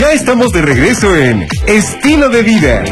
Ya estamos de regreso en Estilo de Vida.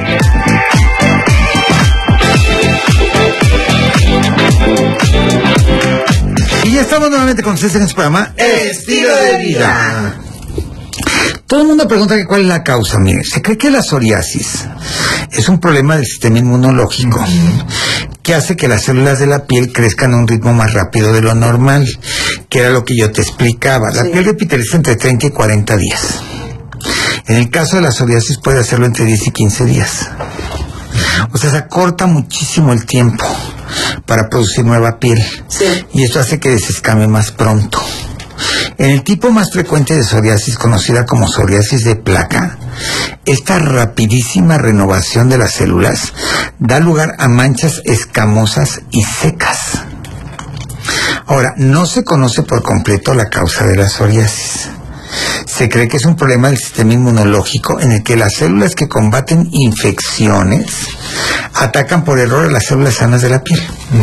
Y ya estamos nuevamente con ustedes en este programa Estilo de Vida. Todo el mundo pregunta que cuál es la causa. Mire, se cree que la psoriasis es un problema del sistema inmunológico que hace que las células de la piel crezcan a un ritmo más rápido de lo normal, que era lo que yo te explicaba. La piel revitaliza entre 30 y 40 días. En el caso de la psoriasis puede hacerlo entre 10 y 15 días. O sea, se acorta muchísimo el tiempo para producir nueva piel. Y esto hace que desescame más pronto. En el tipo más frecuente de psoriasis, conocida como psoriasis de placa, esta rapidísima renovación de las células da lugar a manchas escamosas y secas. Ahora, no se conoce por completo la causa de la psoriasis. Se cree que es un problema del sistema inmunológico en el que las células que combaten infecciones atacan por error a las células sanas de la piel.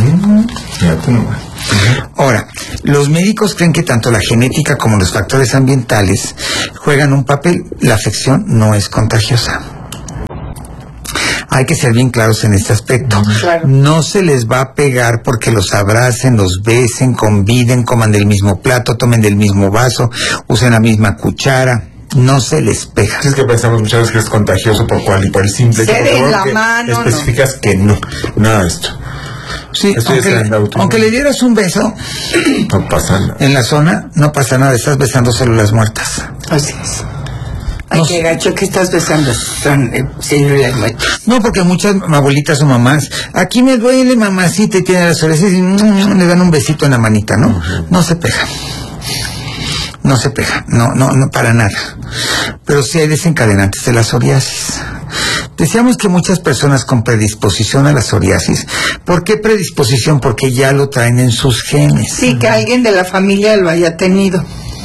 Ahora, los médicos creen que tanto la genética como los factores ambientales juegan un papel. La afección no es contagiosa. Hay que ser bien claros en este aspecto. No se les va a pegar porque los abracen, los besen, conviden, coman del mismo plato, tomen del mismo vaso, usen la misma cuchara. No se les pega. Es que pensamos muchas veces que es contagioso por el simple hecho. En la mano, especificas que no, nada de esto. Sí, aunque le dieras un beso, no pasa nada. En la zona, no pasa nada, estás besando células muertas. Así es. Ay, qué gacho que estás besando células muertas. No, porque muchas abuelitas o mamás, aquí me duele, mamacita, y tiene la psoriasis, y le dan un besito en la manita, ¿no? No se pega. No se pega, no, para nada. Pero sí hay desencadenantes de la psoriasis. Decíamos que muchas personas con predisposición a la psoriasis. ¿Por qué predisposición? Porque ya lo traen en sus genes. Sí, que alguien de la familia lo haya tenido.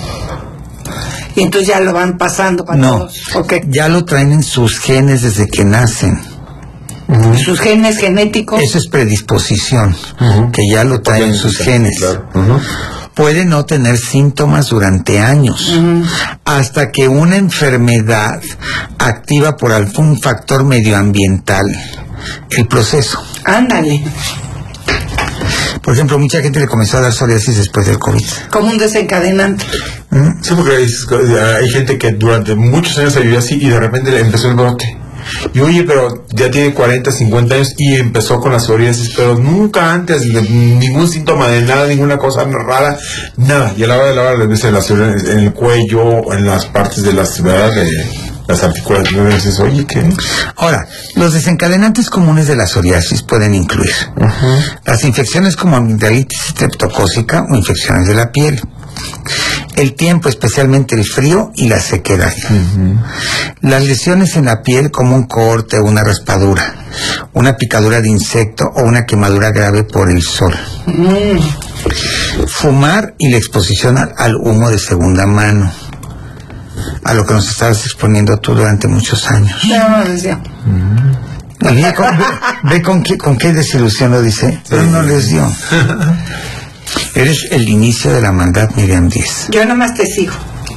Y entonces ya lo van pasando para todos. Okay. Ya lo traen en sus genes desde que nacen. Sus genes genéticos. Eso es predisposición, que ya lo traen en sus genes. Claro. Puede no tener síntomas durante años, hasta que una enfermedad activa por algún factor medioambiental el proceso. Ándale. Por ejemplo, mucha gente le comenzó a dar psoriasis después del COVID. Como un desencadenante. Sí, porque hay gente que durante muchos años se vivió así y de repente le empezó el brote. Y oye, pero ya tiene 40, 50 años y empezó con la psoriasis, pero nunca antes, ningún síntoma de nada, ninguna cosa rara, nada. Y a la hora de lavar le ves la psoriasis en el cuello, en las partes de las, ¿verdad? De las articulaciones. Dices, oye, ¿qué? Ahora, los desencadenantes comunes de la psoriasis pueden incluir las infecciones como amigdalitis streptocócica o infecciones de la piel. El tiempo, especialmente el frío y la sequedad. Las lesiones en la piel como un corte o una raspadura, una picadura de insecto o una quemadura grave por el sol. Fumar y la exposición al humo de segunda mano, a lo que nos estabas exponiendo tú durante muchos años. No, decía. Ve con qué desilusión lo dice, pero no les dio. Eres el inicio de la maldad, Miriam Díez. Yo nomás te sigo.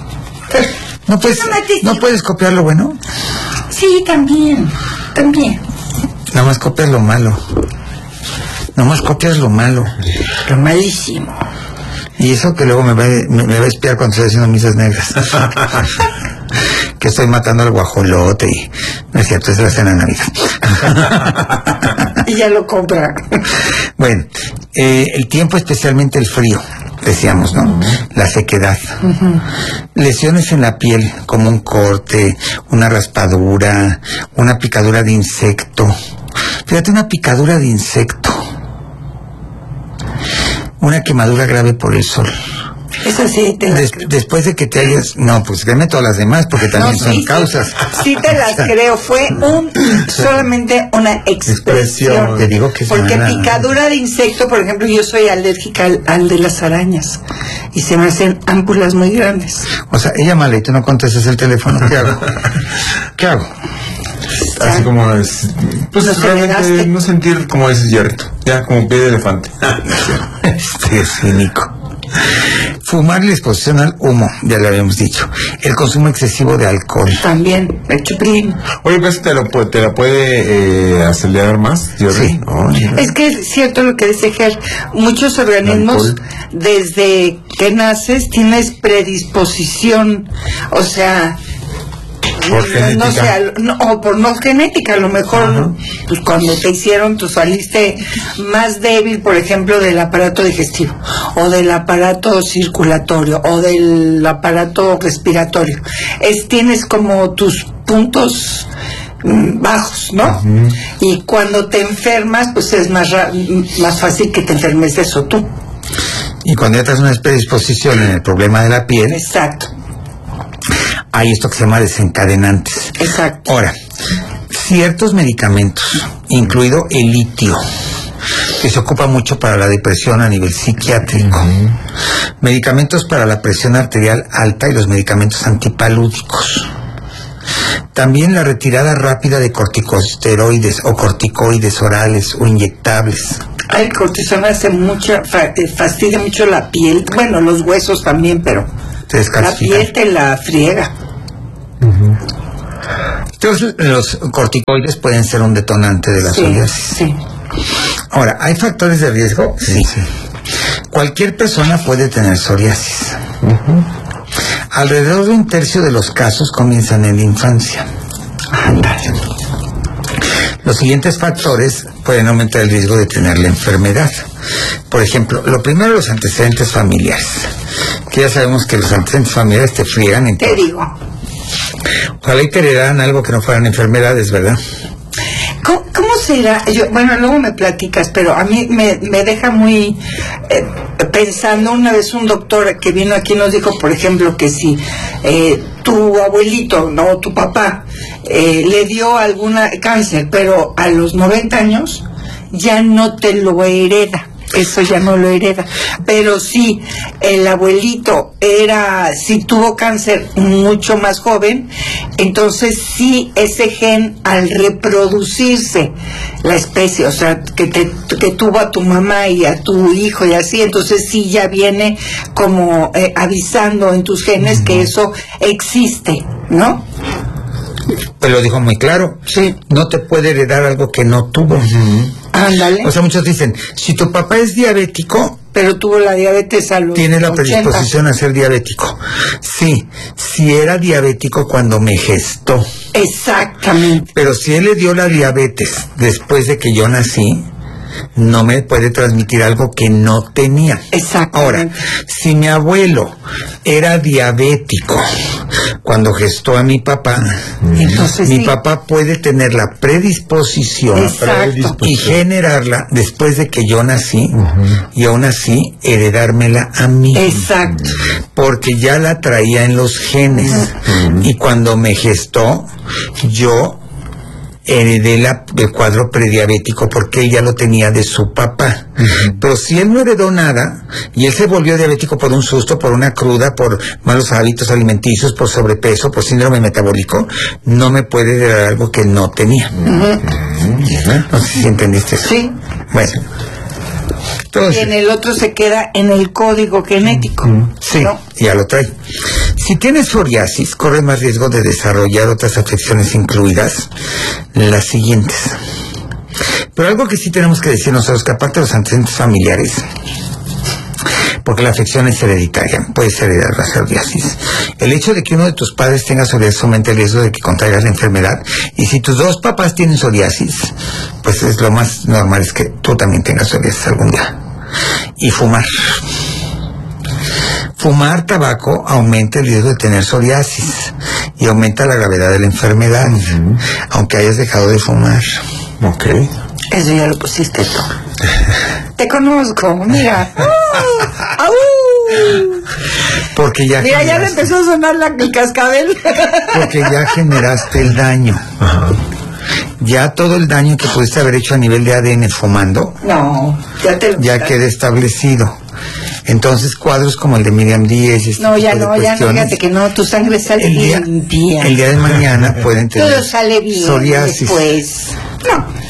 ¿No puedes copiar lo bueno? Sí, también. Nada más copias lo malo. Nada más copias lo malo. Lo malísimo. Y eso que luego me va a espiar cuando estoy haciendo misas negras. Que estoy matando al guajolote y... No es cierto, es la cena de Navidad. Y ya lo compra. Bueno, el tiempo, especialmente el frío, decíamos, ¿no? La sequedad. Lesiones en la piel, como un corte, una raspadura, una picadura de insecto. Fíjate, una picadura de insecto. Una quemadura grave por el sol. Eso sí te las creo. Después de que te hayas... No, pues créeme todas las demás, porque también son causas. Sí te las creo. Fue solamente una expresión. Te digo que porque picadura de insecto, por ejemplo, yo soy alérgica al de las arañas. Y se me hacen ámpulas muy grandes. O sea, ella mala y tú no contestas el teléfono. ¿Qué hago? Así como es... Pues realmente no sentir como ese hierto. Ya, como pie de elefante. Es cínico. Fumar y la exposición al humo, ya lo habíamos dicho. El consumo excesivo de alcohol. También, el chuprín. Oye, pues te la puede acelerar más, Jordi. Sí. Es que es cierto lo que dice Ger, muchos organismos Alcohol. desde que naces tienes predisposición, o sea, Por genética. no sé, o por no genética, a lo mejor pues cuando te hicieron tú saliste más débil, por ejemplo, del aparato digestivo, o del aparato circulatorio, o del aparato respiratorio. Tienes como tus puntos bajos, ¿no? Y cuando te enfermas, pues es más fácil que te enfermes de eso tú. Y cuando ya tienes una predisposición en el problema de la piel, Exacto, hay esto que se llama desencadenantes. exacto. Ahora, ciertos medicamentos, incluido el litio, que se ocupa mucho para la depresión a nivel psiquiátrico, medicamentos para la presión arterial alta y los medicamentos antipalúdicos. También la retirada rápida de corticosteroides o corticoides orales o inyectables. El cortisona hace fastidia mucho la piel, bueno, los huesos también, pero Se la descalcifica. piel te la friega. Entonces, los corticoides pueden ser un detonante de la Sí, psoriasis. sí. Ahora, ¿hay factores de riesgo? Sí. Cualquier persona puede tener psoriasis. Alrededor de 1/3 de los casos comienzan en la infancia. Los siguientes factores pueden aumentar el riesgo de tener la enfermedad. Por ejemplo, lo primero, los antecedentes familiares. Que ya sabemos que los antecedentes familiares te friegan en Te todo. digo, Ojalá y te heredaran algo que no fueran enfermedades, ¿verdad? ¿cómo será? Bueno, luego me platicas, pero a mí me deja muy pensando. Una vez un doctor que vino aquí nos dijo, por ejemplo, que si tu abuelito, no, tu papá, le dio alguna cáncer, pero a los 90 años ya no te lo hereda. Eso ya no lo hereda. Pero si el abuelito si tuvo cáncer mucho más joven, entonces sí, ese gen al reproducirse la especie, o sea, que tuvo a tu mamá y a tu hijo y así, entonces sí ya viene como avisando en tus genes que eso existe, ¿no? Pero lo dijo muy claro. Sí. No te puede heredar algo que no tuvo. Ándale. O sea, muchos dicen, si tu papá es diabético, Pero tuvo la diabetes a los tiene la 80. predisposición a ser diabético. Sí, si era diabético cuando me gestó. Exactamente. Pero si él le dio la diabetes después de que yo nací, no me puede transmitir algo que no tenía. Exactamente. Ahora, si mi abuelo era diabético cuando gestó a mi papá, Entonces mi sí. papá puede tener la predisposición Exacto. y generarla después de que yo nací y aún así heredármela a mí. Exacto. Porque ya la traía en los genes. Y cuando me gestó, yo heredé el cuadro prediabético porque ella lo tenía de su papá. Pero si él no heredó nada y él se volvió diabético por un susto, por una cruda, por malos hábitos alimenticios, por sobrepeso, por síndrome metabólico, no me puede heredar algo que no tenía. No sé si entendiste eso. Sí. Bueno. Y Entonces, en el otro se queda en el código genético. sí, ¿no? ya lo trae. Si tienes psoriasis, corre más riesgo de desarrollar otras afecciones, incluidas las siguientes. Pero algo que sí tenemos que decir nosotros, que aparte de los antecedentes familiares, porque la afección es hereditaria, puede ser heredada la psoriasis. El hecho de que uno de tus padres tenga psoriasis aumenta el riesgo de que contraigas la enfermedad. Y si tus dos papás tienen psoriasis, pues es lo más normal es que tú también tengas psoriasis algún día. Y fumar. Fumar tabaco aumenta el riesgo de tener psoriasis y aumenta la gravedad de la enfermedad, aunque hayas dejado de fumar. Ok. Eso ya lo pusiste tú. Te conozco, mira. ¡Au! Porque ya Mira, ya le generaste- empezó a sonar el cascabel. porque ya generaste el daño. Ya todo el daño que pudiste haber hecho a nivel de ADN fumando, No, ya te lo ya queda establecido. Entonces, cuadros como el de Miriam Díez y este No, ya tipo de no, ya no, cuestiones, fíjate que no, tu sangre sale el día limpia. de mañana pueden tener Todo sale bien psoriasis. después. No.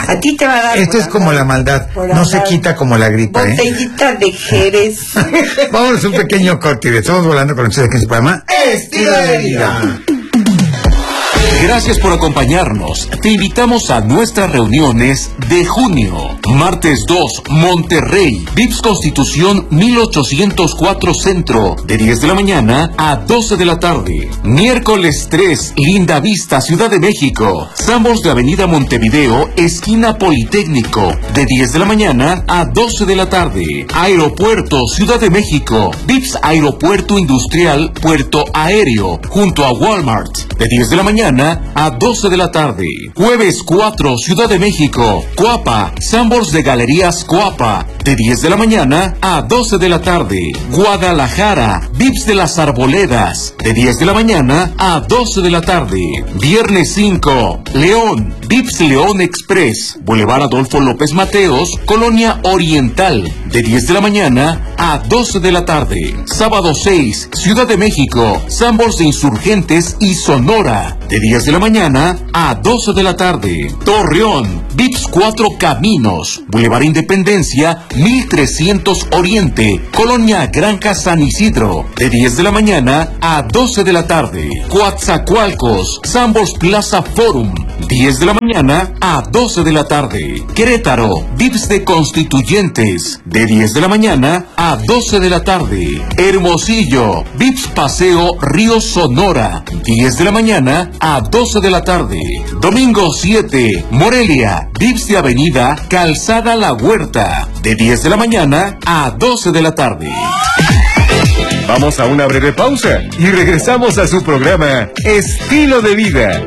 A ti te va a dar. Esto es como la maldad, no se quita como la gripa, Botellita de Jerez. Vámonos un pequeño corte y estamos volando con ustedes en este programa Estilo de Vida. Gracias por acompañarnos. Te invitamos a nuestras reuniones de junio. Martes 2, Monterrey, VIPS Constitución 1804 Centro, de 10 de la mañana a 12 de la tarde. Miércoles 3, Linda Vista, Ciudad de México, Sanborns de Avenida Montevideo, esquina Politécnico, de 10 de la mañana a 12 de la tarde. Aeropuerto, Ciudad de México, VIPS Aeropuerto Industrial, Puerto Aéreo, junto a Walmart, de 10 de la mañana a 12 de la tarde. Jueves 4, Ciudad de México, Coapa, Sanborns de Galerías Coapa, de 10 de la mañana a 12 de la tarde. Guadalajara, VIPS de las Arboledas, de 10 de la mañana a 12 de la tarde. Viernes 5, León, VIPS León Express, Boulevard Adolfo López Mateos, Colonia Oriental, de 10 de la mañana a 12 de la tarde. Sábado 6, Ciudad de México, Sanborns de Insurgentes y Sonora, de 10 de la mañana a 12 de la tarde. Torreón, VIPS 4 Caminos, Boulevard Independencia, 1300 Oriente, Colonia Granja San Isidro, de 10 de la mañana a 12 de la tarde. Coatzacoalcos, Sanborns Plaza Forum, 10 de la mañana a 12 de la tarde. Querétaro, VIPS de Constituyentes, de 10 de la mañana a 12 de la tarde. Hermosillo, VIPS Paseo Río Sonora, 10 de la mañana a 12 de la tarde. Domingo 7, Morelia, VIPS de Avenida Calzada La Huerta, de 10 de la mañana a 12 de la tarde. Vamos a una breve pausa y regresamos a su programa Estilo de Vida.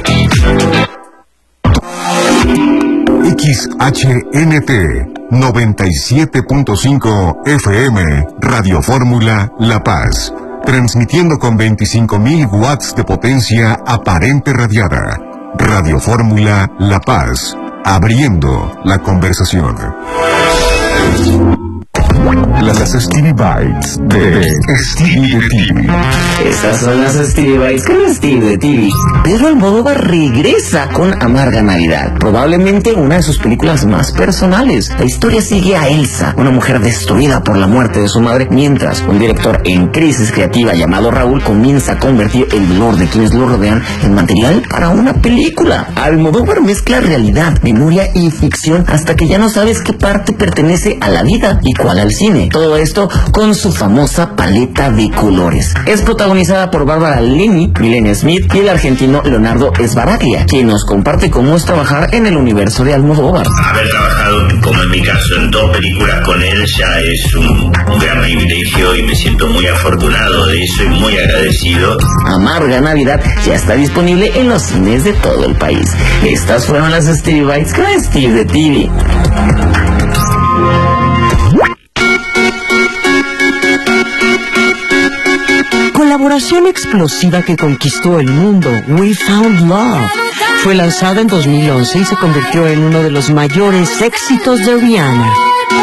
XHNT 97.5 FM, Radio Fórmula La Paz, transmitiendo con 25.000 watts de potencia aparente radiada. Radio Fórmula La Paz, abriendo la conversación. Las Stevie Bites de Stevie de TV. Estas son las Stevie Bites con Stevie de TV. Pedro Almodóvar regresa con Amarga Navidad, probablemente una de sus películas más personales. La historia sigue a Elsa, una mujer destruida por la muerte de su madre, mientras un director en crisis creativa llamado Raúl comienza a convertir el dolor de quienes lo rodean en material para una película. Almodóvar mezcla realidad, memoria y ficción hasta que ya no sabes qué parte pertenece a la vida y cuál al cine. Todo esto con su famosa paleta de colores. Es protagonizada por Bárbara Lenny, Milena Smith y el argentino Leonardo Sbaraglia, quien nos comparte cómo es trabajar en el universo de Almodóvar. Haber trabajado, como en mi caso, en 2 películas con él ya es un gran privilegio y me siento muy afortunado de eso y muy agradecido. Amarga Navidad ya está disponible en los cines de todo el país. Estas fueron las Stevie Bites con Steve de TV. Colaboración explosiva que conquistó el mundo, We Found Love. Fue lanzada en 2011 y se convirtió en uno de los mayores éxitos de Rihanna.